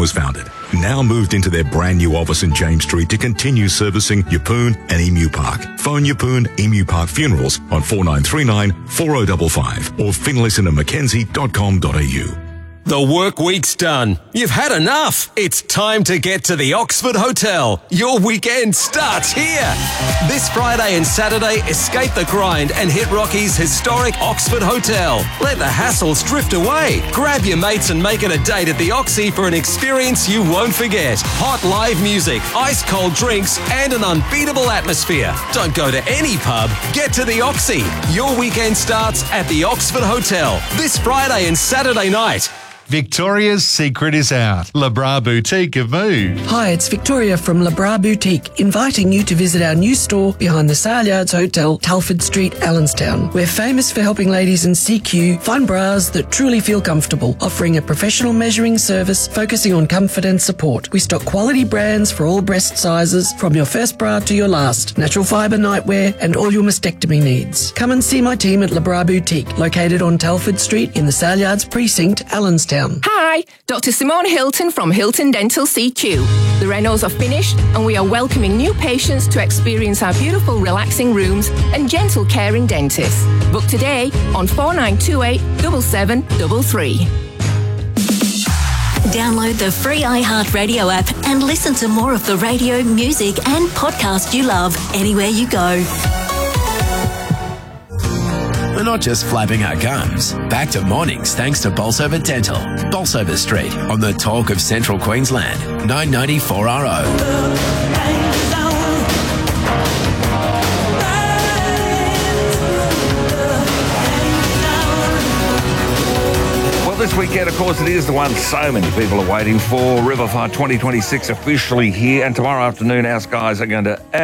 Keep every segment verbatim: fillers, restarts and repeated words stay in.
was founded. Now moved into their brand new office in James Street to continue servicing Yeppoon and Emu Park. Phone Yeppoon Emu Park Funerals on four nine three nine, four oh five five or finlayson and mackenzie dot com dot a u. The work week's done. You've had enough. It's time to get to the Oxford Hotel. Your weekend starts here. This Friday and Saturday, escape the grind and hit Rocky's historic Oxford Hotel. Let the hassles drift away. Grab your mates and make it a date at the Oxy for an experience you won't forget. Hot live music, ice cold drinks, and an unbeatable atmosphere. Don't go to any pub. Get to the Oxy. Your weekend starts at the Oxford Hotel this Friday and Saturday night. Victoria's secret is out. Le Bras Boutique have moved. Hi, it's Victoria from Le Bras Boutique, inviting you to visit our new store behind the Sale Yards Hotel, Telford Street, Allenstown. We're famous for helping ladies in C Q find bras that truly feel comfortable, offering a professional measuring service focusing on comfort and support. We stock quality brands for all breast sizes, from your first bra to your last, natural fibre nightwear, and all your mastectomy needs. Come and see my team at Le Bras Boutique, located on Telford Street in the Sale Yards Precinct, Allenstown. Hi, Doctor Simone Hilton from Hilton Dental C Q. The renos are finished and we are welcoming new patients to experience our beautiful relaxing rooms and gentle caring dentists. Book today on four nine two eight, seven seven three three. Download the free iHeartRadio app and listen to more of the radio, music and podcast you love anywhere you go. We're not just flapping our gums. Back to mornings thanks to Bolsover Dental. Bolsover Street on the talk of Central Queensland. nine ninety-four R O. Well, this weekend, of course, it is the one so many people are waiting for. Riverfire twenty twenty-six officially here. And tomorrow afternoon, our skies are going to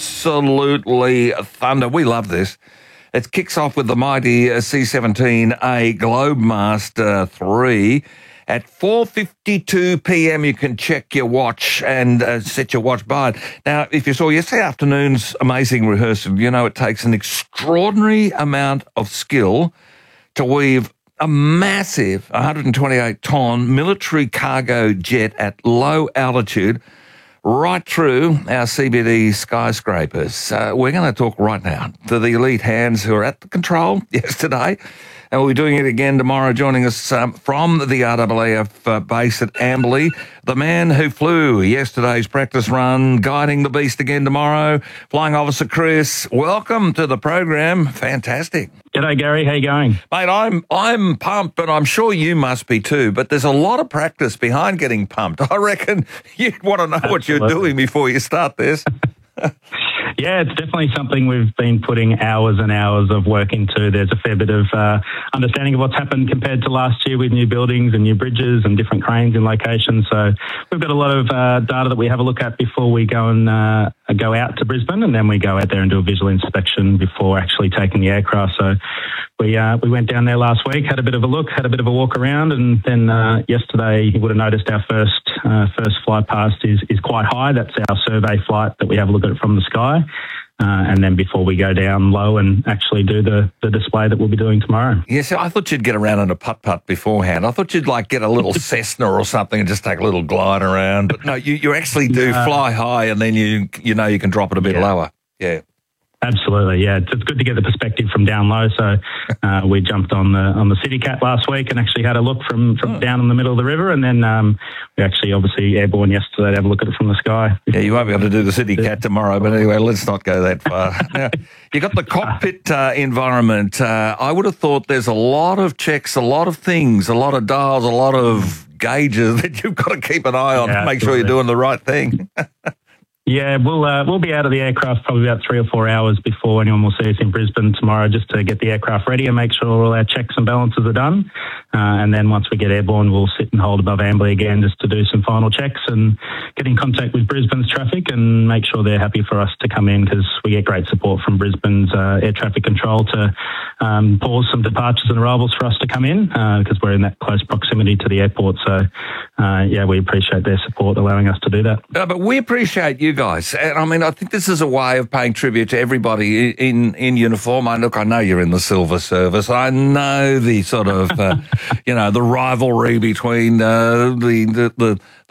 absolutely thunder. We love this. It kicks off with the mighty C seventeen A Globemaster three. At four fifty-two p.m, you can check your watch and uh, set your watch by it. Now, if you saw yesterday afternoon's amazing rehearsal, you know it takes an extraordinary amount of skill to weave a massive one hundred twenty-eight ton military cargo jet at low altitude right through our C B D skyscrapers. Uh, we're going to talk right now to the elite hands who are at the control yesterday, and we'll be doing it again tomorrow. Joining us um, from the R A A F uh, base at Amberley, the man who flew yesterday's practice run, guiding the beast again tomorrow, Flying Officer Chris. Welcome to the program. Fantastic. G'day, Gary. How you going? Mate, I'm I'm pumped, but I'm sure you must be too. But there's a lot of practice behind getting pumped. I reckon you'd want to know Absolutely. What you're doing before you start this. Yeah, it's definitely something we've been putting hours and hours of work into. There's a fair bit of uh, understanding of what's happened compared to last year with new buildings and new bridges and different cranes in locations. So we've got a lot of uh, data that we have a look at before we go and uh, go out to Brisbane, and then we go out there and do a visual inspection before actually taking the aircraft. So we uh, we went down there last week, had a bit of a look, had a bit of a walk around, and then uh, yesterday you would have noticed our first uh, first fly past is is quite high. That's our survey flight that we have a look at it from the sky. Uh, and then before we go down low and actually do the, the display that we'll be doing tomorrow. Yeah, so I thought you'd get around on a putt-putt beforehand. I thought you'd like get a little Cessna or something and just take a little glide around. But no, you, you actually do uh, fly high and then you you know you can drop it a bit yeah. lower. Yeah. Absolutely, yeah. It's, it's good to get the perspective from down low. So uh, we jumped on the on the City Cat last week and actually had a look from, from oh. down in the middle of the river, and then um, we actually obviously airborne yesterday to have a look at it from the sky. Yeah, you won't be able to do the City Cat tomorrow, but anyway, let's not go that far. Now, you got the cockpit uh, environment. Uh, I would have thought there's a lot of checks, a lot of things, a lot of dials, a lot of gauges that you've got to keep an eye on yeah, to make absolutely. sure you're doing the right thing. Yeah, we'll uh, we'll be out of the aircraft probably about three or four hours before anyone will see us in Brisbane tomorrow, just to get the aircraft ready and make sure all our checks and balances are done. Uh, and then once we get airborne, we'll sit and hold above Amberley again just to do some final checks and get in contact with Brisbane's traffic and make sure they're happy for us to come in, because we get great support from Brisbane's uh, air traffic control to um, pause some departures and arrivals for us to come in, because uh, we're in that close proximity to the airport. So, uh, yeah, we appreciate their support allowing us to do that. Uh, but we appreciate you guys. And I mean, I think this is a way of paying tribute to everybody in, in uniform. I look, I know you're in the Silver Service. I know the sort of, uh, you know, the rivalry between uh, the, the, the